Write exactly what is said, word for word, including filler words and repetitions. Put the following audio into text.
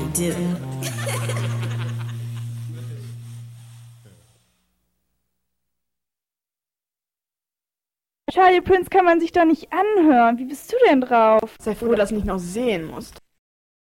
do. Charlie Prince kann man sich doch nicht anhören. Wie bist du denn drauf? Sei froh, dass du nicht noch sehen musst.